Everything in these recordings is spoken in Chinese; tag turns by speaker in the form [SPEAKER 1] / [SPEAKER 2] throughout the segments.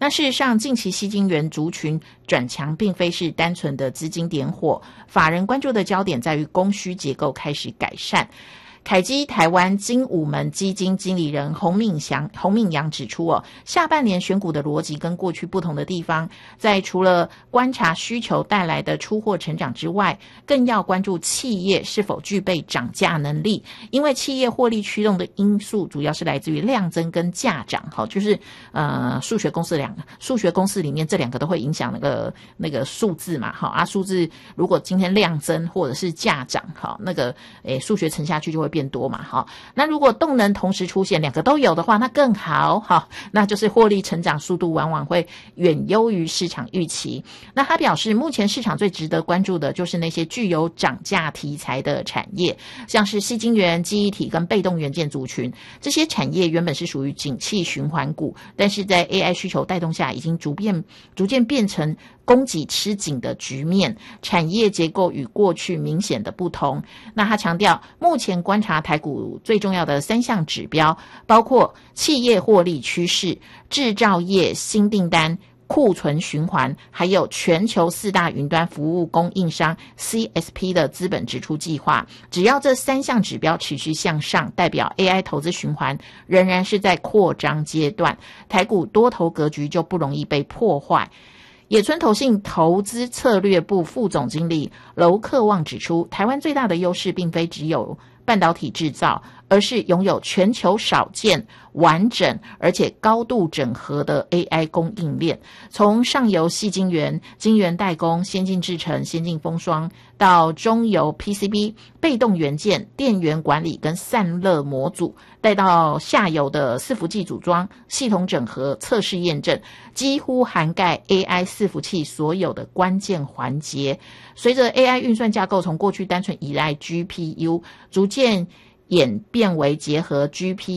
[SPEAKER 1] 那事实上，近期矽晶圆族群转强并非是单纯的资金点火，法人关注的焦点在于供需结构开始改善。凯基台湾金武门基金经理人洪敏阳指出下半年选股的逻辑跟过去不同的地方，在除了观察需求带来的出货成长之外，更要关注企业是否具备涨价能力，因为企业获利驱动的因素主要是来自于量增跟价涨，就是数学公式里面这两个都会影响那个数字嘛，数字如果今天量增或者是价涨，那个数学乘下去就会变多嘛，那如果动能同时出现，两个都有的话，那更好，那就是获利成长速度往往会远优于市场预期。那他表示，目前市场最值得关注的就是那些具有涨价题材的产业，像是矽晶圆、记忆体跟被动元件族群，这些产业原本是属于景气循环股，但是在 AI 需求带动下，已经逐渐变成供给吃紧的局面，产业结构与过去明显的不同。那他强调，目前观察台股最重要的3项指标，包括企业获利趋势、制造业新订单、库存循环，还有全球4大云端服务供应商 CSP 的资本支出计划。只要这3项指标持续向上，代表 AI 投资循环仍然是在扩张阶段，台股多头格局就不容易被破坏。野村投信投资策略部副总经理楼克旺指出，台湾最大的优势并非只有半导体制造，而是拥有全球少见、完整而且高度整合的 AI 供应链，从上游矽晶圆、晶圆代工、先进制程、先进封装，到中游 PCB、被动元件、电源管理跟散热模组，带到下游的伺服器组装、系统整合、测试验证，几乎涵盖 AI 伺服器所有的关键环节。随着 AI 运算架构从过去单纯依赖 GPU， 逐渐演变为结合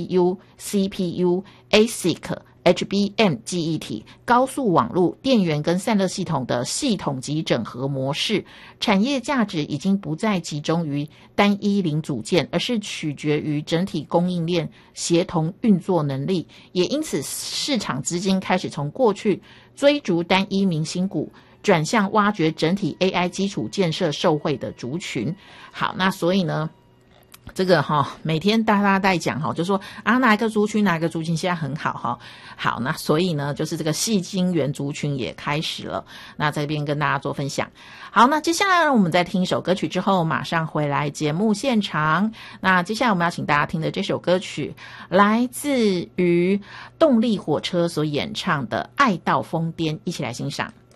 [SPEAKER 1] GPU、CPU、ASIC、HBM 记忆体、高速网络、电源跟散热系统的系统级整合模式，产业价值已经不再集中于单一零组件，而是取决于整体供应链协同运作能力。也因此，市场资金开始从过去追逐单一明星股，转向挖掘整体 AI 基础建设受惠的族群。好，那所以呢，这个每天大家在讲就说哪一个族群现在很好好，那所以呢，就是这个矽晶圆族群也开始了。那在这边跟大家做分享。好，那接下来我们在听一首歌曲之后，马上回来节目现场。那接下来我们要请大家听的这首歌曲，来自于动力火车所演唱的《爱到疯癫》，一起来欣赏。